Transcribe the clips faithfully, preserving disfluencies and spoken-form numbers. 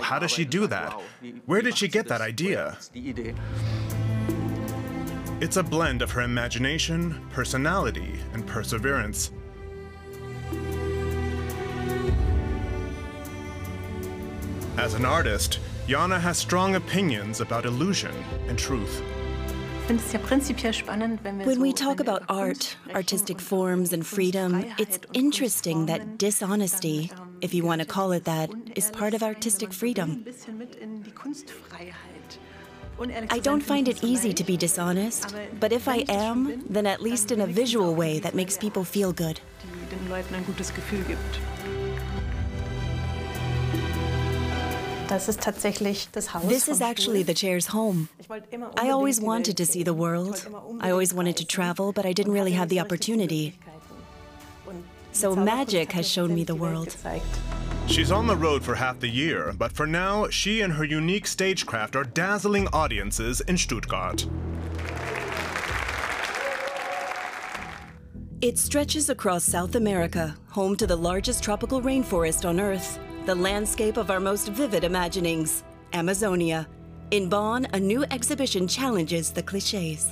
how does she do that? Where did she get that idea? It's a blend of her imagination, personality, and perseverance. As an artist, Jana has strong opinions about illusion and truth. When we talk about art, artistic forms, and freedom, it's interesting that dishonesty, if you want to call it that, is part of artistic freedom. I don't find it easy to be dishonest, but if I am, then at least in a visual way that makes people feel good. This is actually the chair's home. I always wanted to see the world. I always wanted to travel, but I didn't really have the opportunity. So magic has shown me the world. She's on the road for half the year, but for now, she and her unique stagecraft are dazzling audiences in Stuttgart. It stretches across South America, home to the largest tropical rainforest on Earth, the landscape of our most vivid imaginings, Amazonia. In Bonn, a new exhibition challenges the clichés.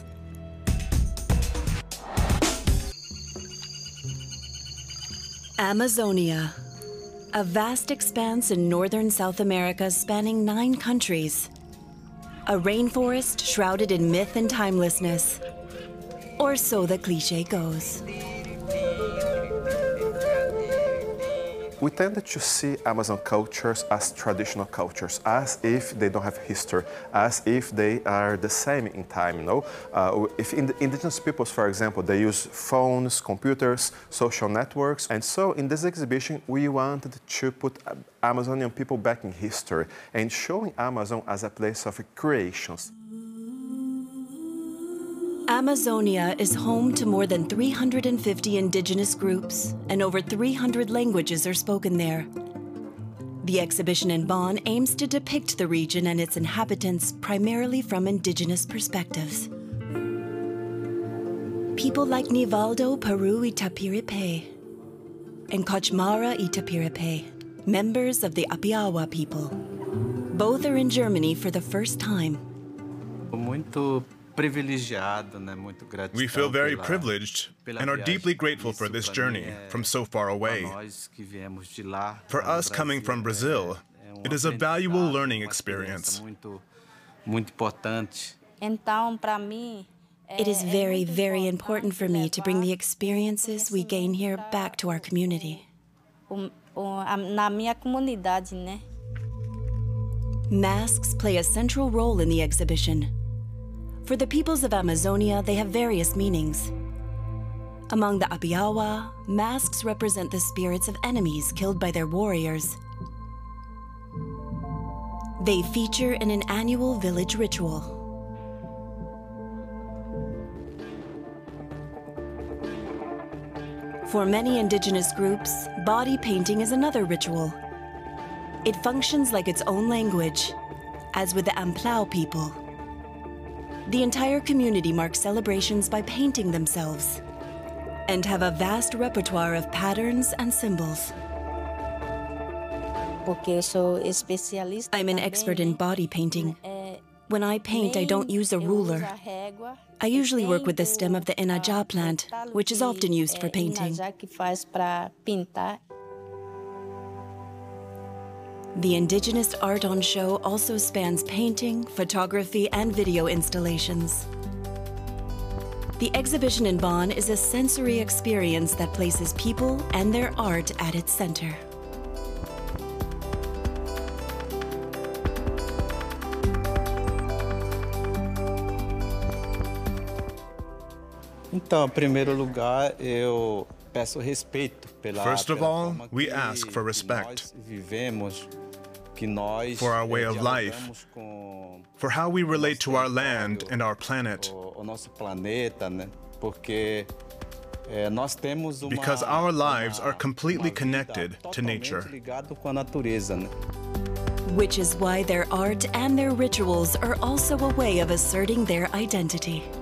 Amazonia, a vast expanse in northern South America spanning nine countries. A rainforest shrouded in myth and timelessness. Or so the cliché goes. We tended to see Amazon cultures as traditional cultures, as if they don't have history, as if they are the same in time, you know? Uh, if in the indigenous peoples, for example, they use phones, computers, social networks, and so in this exhibition, we wanted to put Amazonian people back in history and showing Amazon as a place of creations. Amazonia is home to more than three hundred fifty indigenous groups, and over three hundred languages are spoken there. The exhibition in Bonn aims to depict the region and its inhabitants primarily from indigenous perspectives. People like Nivaldo Peru Itapiripe and Kochmara Itapiripe, members of the Apiawa people. Both are in Germany for the first time. We feel very privileged and are deeply grateful for this journey from so far away. For us coming from Brazil, it is a valuable learning experience. It is very, very important for me to bring the experiences we gain here back to our community. Masks play a central role in the exhibition. For the peoples of Amazonia, they have various meanings. Among the Apiawa, masks represent the spirits of enemies killed by their warriors. They feature in an annual village ritual. For many indigenous groups, body painting is another ritual. It functions like its own language, as with the Amplao people. The entire community marks celebrations by painting themselves and have a vast repertoire of patterns and symbols. I'm an expert in body painting. When I paint, I don't use a ruler. I usually work with the stem of the Inajá plant, which is often used for painting. The indigenous art on show also spans painting, photography, and video installations. The exhibition in Bonn is a sensory experience that places people and their art at its center. Então, em primeiro lugar, eu peço respeito pela First of all, we ask for respect for our way of life, for how we relate to our land and our planet, because our lives are completely connected to nature. Which is why their art and their rituals are also a way of asserting their identity.